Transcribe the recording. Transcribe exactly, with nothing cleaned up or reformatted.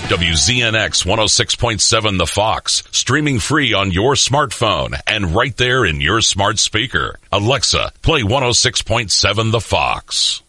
W Z N X one oh six point seven The Fox, streaming free on your smartphone and right there in your smart speaker. Alexa, play one oh six point seven The Fox.